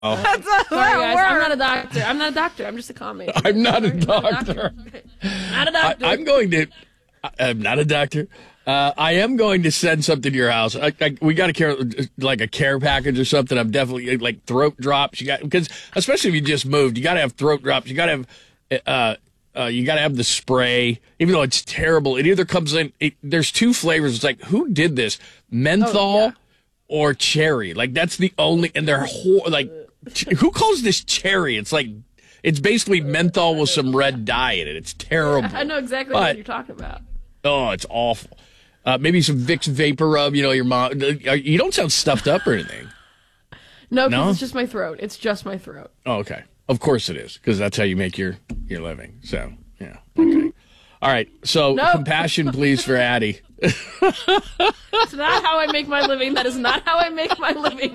That's Sorry, guys. I'm not a doctor. I'm just a commentator. I'm not a doctor. Not a doctor. I'm not a doctor. I am going to send something to your house. We got to carry like a care package or something. I'm definitely like throat drops. Because especially if you just moved, you got to have throat drops. You got to have the spray. Even though it's terrible, it either comes in. There's two flavors. It's like, who did this? Menthol or cherry? Like that's the only. And they're who calls this cherry? It's like it's basically menthol with some red dye in it. It's terrible. I know exactly what you're talking about. Oh, it's awful. Maybe some Vicks Vapor Rub. Your mom. You don't sound stuffed up or anything. No, because it's just my throat. It's just my throat. Oh, okay. Of course it is, because that's how you make your living. So, yeah. Okay. All right. So, compassion, please, for Addie. It's not how I make my living. That is not how I make my living.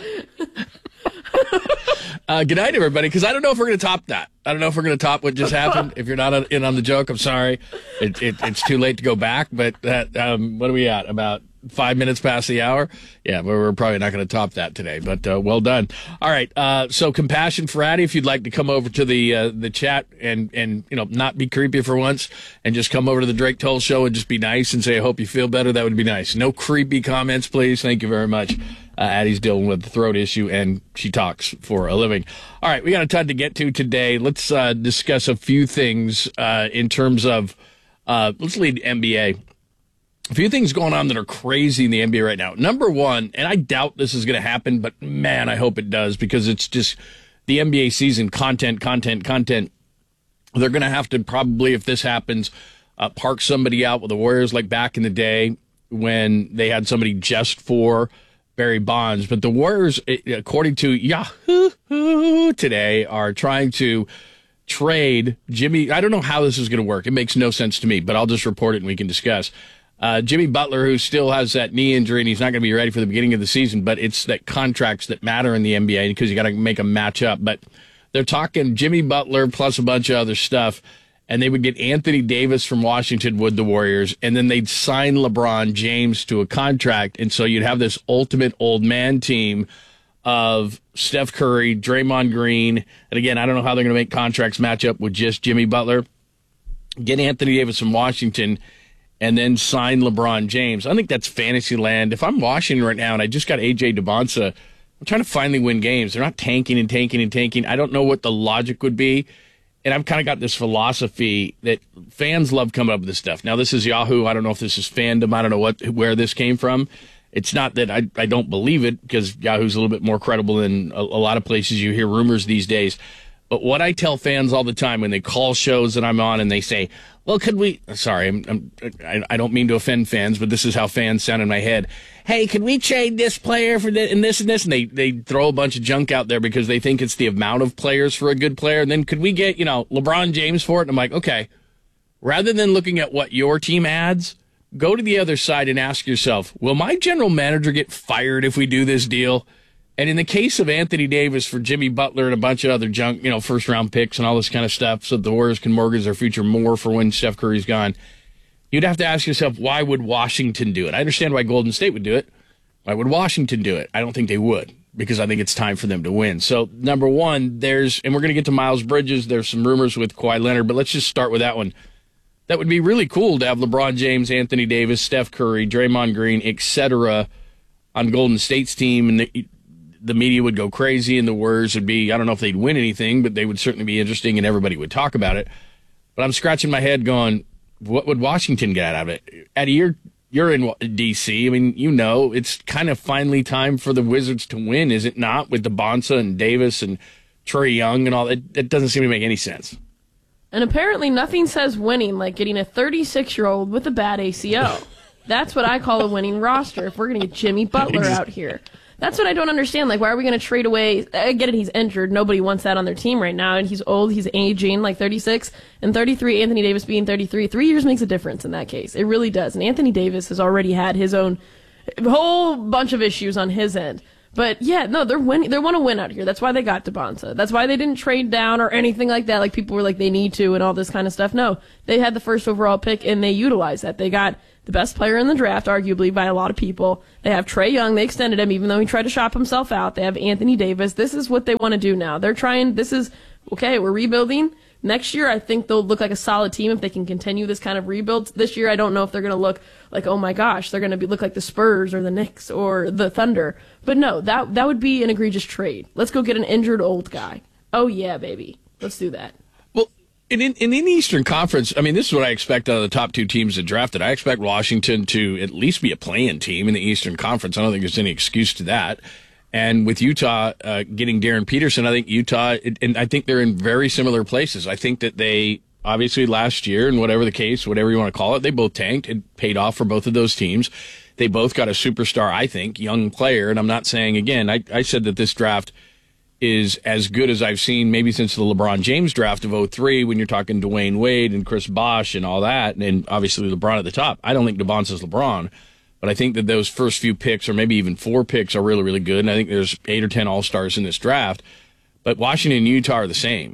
Good night, everybody, because I don't know if we're going to top that. I don't know if we're going to top what just happened. If you're not in on the joke, I'm sorry. It's too late to go back, but what are we at? About 5 minutes past the hour? Yeah, we're probably not going to top that today, but well done. All right, so compassion for Addie, if you'd like to come over to the chat and not be creepy for once and just come over to the Drake Toll Show and just be nice and say, I hope you feel better, that would be nice. No creepy comments, please. Thank you very much. Addie's dealing with the throat issue, and she talks for a living. All right, we got a ton to get to today. Let's discuss a few things in terms of let's lead NBA. A few things going on that are crazy in the NBA right now. Number one, and I doubt this is going to happen, but man, I hope it does, because it's just the NBA season, content. They're going to have to probably, if this happens, park somebody out with the Warriors like back in the day when they had somebody just for Barry Bonds. But the Warriors, according to Yahoo today, are trying to trade Jimmy. I don't know how this is going to work. It makes no sense to me, but I'll just report it and we can discuss. Jimmy Butler, who still has that knee injury and he's not going to be ready for the beginning of the season, but it's that contracts that matter in the NBA because you got to make them match up. But they're talking Jimmy Butler plus a bunch of other stuff, and they would get Anthony Davis from Washington with the Warriors, and then they'd sign LeBron James to a contract, and so you'd have this ultimate old man team of Steph Curry, Draymond Green, and again, I don't know how they're going to make contracts match up with just Jimmy Butler. Get Anthony Davis from Washington, and then sign LeBron James. I think that's fantasy land. If I'm Washington right now and I just got A.J. DeBonsa, I'm trying to finally win games. They're not tanking. I don't know what the logic would be. And I've kind of got this philosophy that fans love coming up with this stuff. Now, this is Yahoo. I don't know if this is fandom. I don't know where this came from. It's not that I don't believe it, because Yahoo's a little bit more credible than a lot of places you hear rumors these days. But what I tell fans all the time when they call shows that I'm on and they say, well, could we – sorry, I don't mean to offend fans, but this is how fans sound in my head. Hey, could we trade this player for this and this and this? And they throw a bunch of junk out there because they think it's the amount of players for a good player. And then could we get, LeBron James for it? And I'm like, okay, rather than looking at what your team adds, go to the other side and ask yourself, will my general manager get fired if we do this deal? And in the case of Anthony Davis for Jimmy Butler and a bunch of other junk, first-round picks and all this kind of stuff, so the Warriors can mortgage their future more for when Steph Curry's gone, you'd have to ask yourself, why would Washington do it? I understand why Golden State would do it. Why would Washington do it? I don't think they would, because I think it's time for them to win. So, number one, and we're going to get to Miles Bridges. There's some rumors with Kawhi Leonard, but let's just start with that one. That would be really cool to have LeBron James, Anthony Davis, Steph Curry, Draymond Green, etc. on Golden State's team, and the media would go crazy, and the Warriors would be, I don't know if they'd win anything, but they would certainly be interesting, and everybody would talk about it. But I'm scratching my head going, what would Washington get out of it? Eddie, you're in D.C. I mean, it's kind of finally time for the Wizards to win, is it not, with the Bonsa and Davis and Trae Young and all that? That doesn't seem to make any sense. And apparently nothing says winning like getting a 36-year-old with a bad ACL. That's what I call a winning roster if we're going to get Jimmy Butler out here. That's what I don't understand. Like, why are we going to trade away? I get it, he's injured. Nobody wants that on their team right now. And he's old. He's aging, like 36 and 33. Anthony Davis being 33. 3 years makes a difference in that case. It really does. And Anthony Davis has already had his own whole bunch of issues on his end. But yeah, no, they're winning. They want to win out here. That's why they got DeBonsa. That's why they didn't trade down or anything like that. Like people were like they need to and all this kind of stuff. No, they had the first overall pick and they utilized that. They got the best player in the draft, arguably by a lot of people. They have Trae Young. They extended him even though he tried to shop himself out. They have Anthony Davis. This is what they want to do now. They're trying. This is okay. We're rebuilding. Next year, I think they'll look like a solid team if they can continue this kind of rebuild. This year, I don't know if they're going to look like, oh my gosh, they're going to look like the Spurs or the Knicks or the Thunder. But no, that would be an egregious trade. Let's go get an injured old guy. Oh yeah, baby. Let's do that. Well, in the Eastern Conference, I mean, this is what I expect out of the top two teams that drafted. I expect Washington to at least be a play-in team in the Eastern Conference. I don't think there's any excuse to that. And with Utah getting Darren Peterson, I think Utah, and I think they're in very similar places. I think that they, obviously last year, and whatever the case, whatever you want to call it, they both tanked. It paid off for both of those teams. They both got a superstar, I think, young player. And I'm not saying, again, I said that this draft is as good as I've seen maybe since the LeBron James draft of 2003 when you're talking Dwayne Wade and Chris Bosh and all that, and obviously LeBron at the top. I don't think DeBonsa's LeBron. But I think that those first few picks, or maybe even 4 picks, are really, really good. And I think there's 8 or 10 All-Stars in this draft. But Washington and Utah are the same.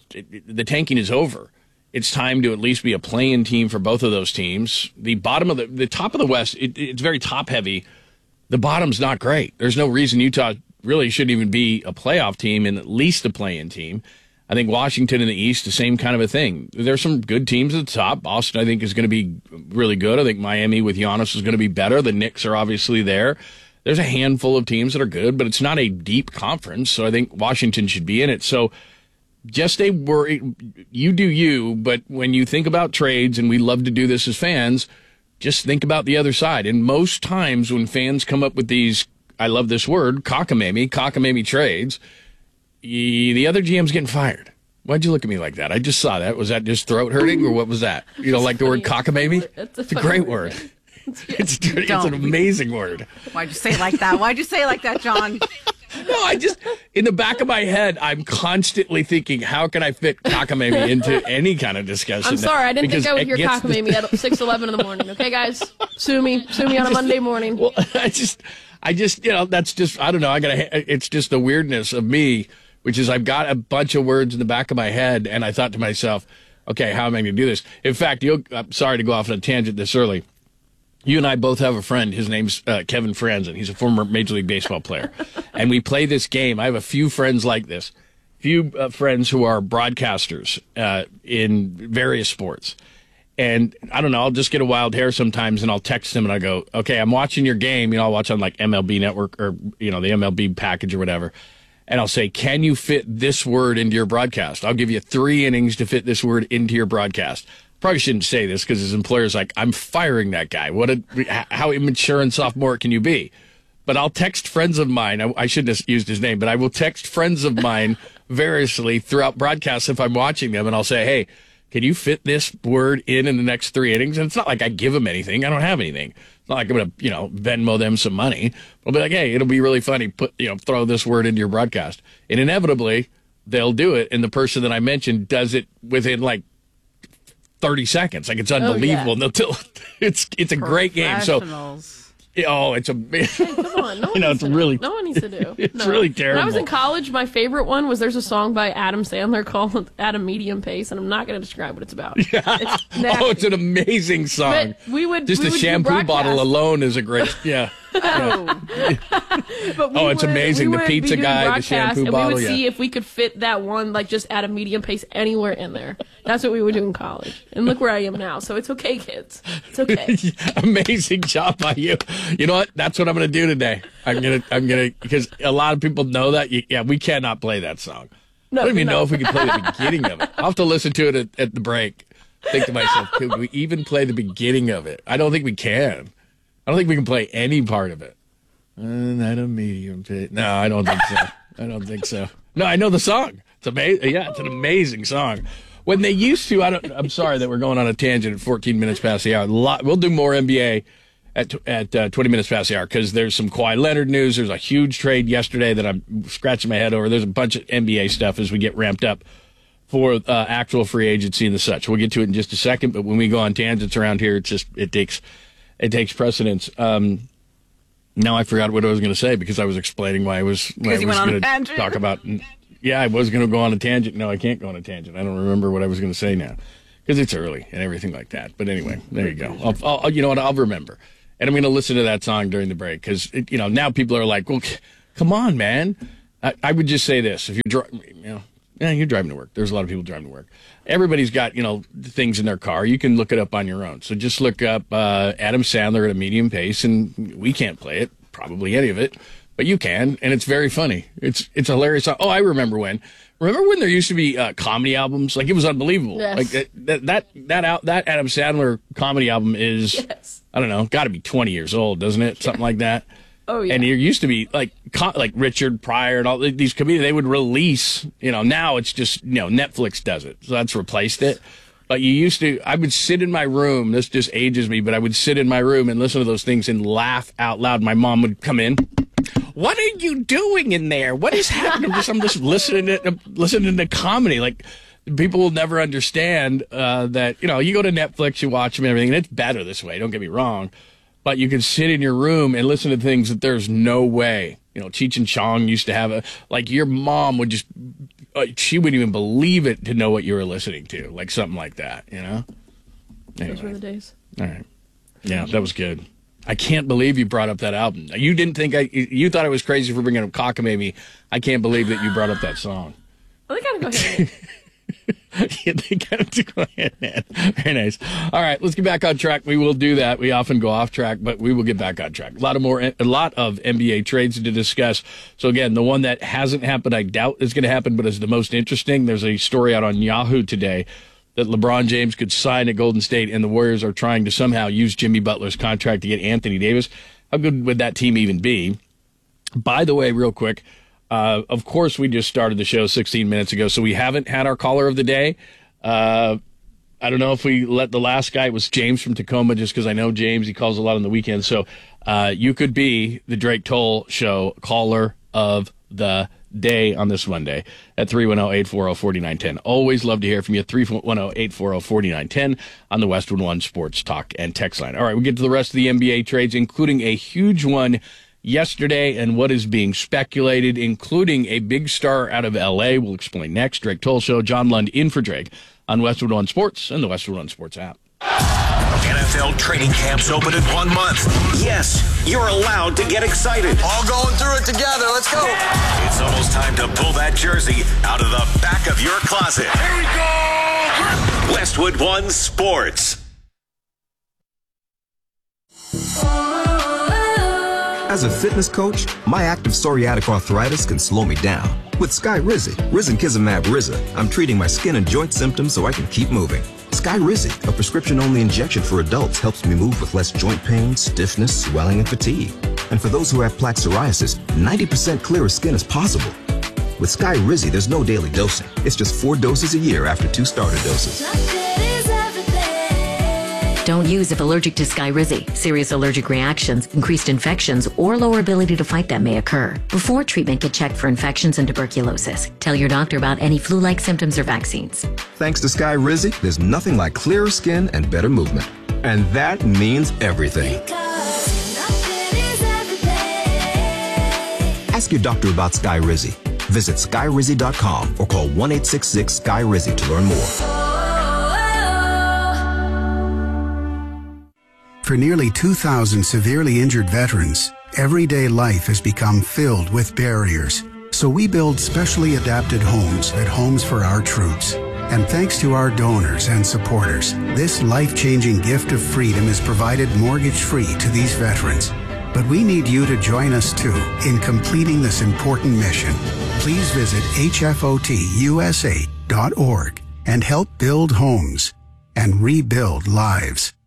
The tanking is over. It's time to at least be a play-in team for both of those teams. The bottom of the top of the West, it's very top-heavy. The bottom's not great. There's no reason Utah really shouldn't even be a playoff team and at least a play-in team. I think Washington in the East, the same kind of a thing. There's some good teams at the top. Boston, I think, is going to be really good. I think Miami with Giannis is going to be better. The Knicks are obviously there. There's a handful of teams that are good, but it's not a deep conference, so I think Washington should be in it. So just a worry. You do you, but when you think about trades, and we love to do this as fans, just think about the other side. And most times when fans come up with these, I love this word, cockamamie trades, the other GM's getting fired. Why'd you look at me like that? I just saw that. Was that just throat hurting, or what was that? You don't like the word cockamamie? It's a great word. It's an amazing word. Why'd you say it like that? Why'd you say it like that, John? No, in the back of my head, I'm constantly thinking, how can I fit cockamamie into any kind of discussion? I'm sorry, I didn't think I would hear cockamamie at 6:11 in the morning. Okay, guys, sue me on a Monday morning. Well, I just, that's just, I don't know. It's just the weirdness of me, which is I've got a bunch of words in the back of my head, and I thought to myself, okay, how am I going to do this? In fact, I'm sorry to go off on a tangent this early. You and I both have a friend. His name's Kevin Franzen. He's a former Major League Baseball player. And we play this game. I have a few friends like this, friends who are broadcasters in various sports. And I don't know, I'll just get a wild hair sometimes, and I'll text him, and I go, okay, I'm watching your game. I'll watch on like MLB Network or, the MLB package or whatever. And I'll say, can you fit this word into your broadcast? I'll give you 3 innings to fit this word into your broadcast. Probably shouldn't say this because his employer's like, I'm firing that guy. How immature and sophomore can you be? But I'll text friends of mine. I shouldn't have used his name, but I will text friends of mine variously throughout broadcasts if I'm watching them, and I'll say, hey, can you fit this word in the next 3 innings? And it's not like I give them anything. I don't have anything. It's not like I'm going to, Venmo them some money. I'll be like, hey, it'll be really funny. Throw this word into your broadcast. And inevitably, they'll do it. And the person that I mentioned does it within like 30 seconds. Like, it's unbelievable. Oh, yeah. It's a great game. So, it's a hey, come on. No one needs to do. It's really terrible. When I was in college, my favorite one was there's a song by Adam Sandler called At a Medium Pace, and I'm not going to describe what it's about. Yeah. It's an amazing song. But we would the shampoo bottle alone is a great, yeah. It's amazing. The pizza guy, the shampoo bottle. And we would see if we could fit that one, like, just at a medium pace anywhere in there. That's what we would do in college. And look where I am now. So it's okay, kids. It's okay. Amazing job by you. You know what? That's what I'm going to do today. I'm going to, because a lot of people know that. Yeah, we cannot play that song. No, I don't even know if we can play the beginning of it. I'll have to listen to it at the break. Think to myself, could we even play the beginning of it? I don't think we can. I don't think we can play any part of it. Not a medium pit. No, I don't think so. No, I know the song. It's amazing. Yeah, it's an amazing song. When they used to, I'm sorry that we're going on a tangent at 14 minutes past the hour. We'll do more NBA at 20 minutes past the hour because there's some Kawhi Leonard news. There's a huge trade yesterday that I'm scratching my head over. There's a bunch of NBA stuff as we get ramped up for actual free agency and the such. We'll get to it in just a second, but when we go on tangents around here, it takes precedence. Now I forgot what I was going to say because I was explaining why I was went on a going to tangent. talk about. Yeah, I was going to go on a tangent. No, I can't go on a tangent. I don't remember what I was going to say now because it's early and everything like that. But anyway, there you go. I'll you know what? I'll remember. And I'm going to listen to that song during the break because, now people are like, well, come on, man. I would just say this. If you're you're driving to work. There's a lot of people driving to work. Everybody's got, things in their car. You can look it up on your own. So just look up Adam Sandler at a medium pace, and we can't play it, probably any of it, but you can, and it's very funny. It's a hilarious song. Oh, I remember when. Remember when there used to be comedy albums? Like, it was unbelievable. Yes. Like that Adam Sandler comedy album is, Yes. I don't know, got to be 20 years old, doesn't it? Something like that. Oh, yeah. And there used to be like Richard Pryor and all these comedians. They would release. Now it's just Netflix does it, so that's replaced it. But you used to. I would sit in my room. This just ages me, but I would sit in my room and listen to those things and laugh out loud. My mom would come in. What are you doing in there? What is happening? I'm just listening to comedy. Like, people will never understand that. You go to Netflix, you watch them and everything, and it's better this way. Don't get me wrong. But you can sit in your room and listen to things that there's no way. Cheech and Chong used to have your mom would just, she wouldn't even believe it to know what you were listening to. Like something like that, Anyway. Those were the days. All right. Yeah, that was good. I can't believe you brought up that album. You didn't think you thought I was crazy for bringing up Cockamamie. I can't believe that you brought up that song. Well, they gotta go ahead. Yeah, they got to go ahead, man. Very nice. All right, let's get back on track. We will do that. We often go off track, but we will get back on track. A lot of NBA trades to discuss. So again, the one that hasn't happened, I doubt is going to happen, but is the most interesting. There's a story out on Yahoo today that LeBron James could sign at Golden State, and the Warriors are trying to somehow use Jimmy Butler's contract to get Anthony Davis. How good would that team even be? By the way, real quick, of course, we just started the show 16 minutes ago, so we haven't had our caller of the day. I don't know if we let the last guy, it was James from Tacoma, just because I know James, he calls a lot on the weekend. So you could be the Drake Toll Show caller of the day on this Monday at 310-840-4910. Always love to hear from you. 310-840-4910 on the Westwood One Sports Talk and Text line. All right, we get to the rest of the NBA trades, including a huge one yesterday and what is being speculated, including a big star out of L.A. We'll explain next. Drake Toll Show, John Lund in for Drake on Westwood One Sports and the Westwood One Sports app. NFL training camps open in 1 month. Yes, you're allowed to get excited. All going through it together. Let's go. It's almost time to pull that jersey out of the back of your closet. Here we go. Westwood One Sports. As a fitness coach, my active psoriatic arthritis can slow me down. With Skyrizi, Risankizumab Riza, I'm treating my skin and joint symptoms so I can keep moving. Skyrizi, a prescription-only injection for adults, helps me move with less joint pain, stiffness, swelling, and fatigue. And for those who have plaque psoriasis, 90% clearer skin is possible. With Skyrizi, there's no daily dosing. It's just 4 doses a year after 2 starter doses. Don't use if allergic to Skyrizi. Serious allergic reactions, increased infections, or lower ability to fight them may occur. Before treatment, get checked for infections and tuberculosis. Tell your doctor about any flu-like symptoms or vaccines. Thanks to Skyrizi, there's nothing like clearer skin and better movement. And that means everything. Ask your doctor about Skyrizi. Visit Skyrizi.com or call 1-866-SKY-RIZI to learn more. For nearly 2,000 severely injured veterans, everyday life has become filled with barriers. So we build specially adapted homes at Homes for Our Troops. And thanks to our donors and supporters, this life-changing gift of freedom is provided mortgage-free to these veterans. But we need you to join us too in completing this important mission. Please visit hfotusa.org and help build homes and rebuild lives.